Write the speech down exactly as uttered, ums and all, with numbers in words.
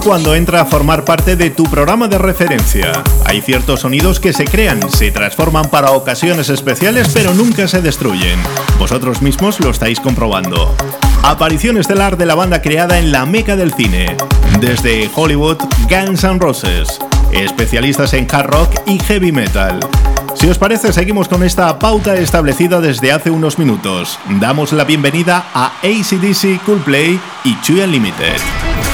cuando entra a formar parte de tu programa de referencia. Hay ciertos sonidos que se crean, se transforman para ocasiones especiales, pero nunca se destruyen. Vosotros mismos lo estáis comprobando. Aparición estelar de la banda creada en la meca del cine. Desde Hollywood, Guns N' Roses. Especialistas en hard rock y heavy metal. Si os parece, seguimos con esta pauta establecida desde hace unos minutos. Damos la bienvenida a A C/D C, Coldplay y Two Unlimited.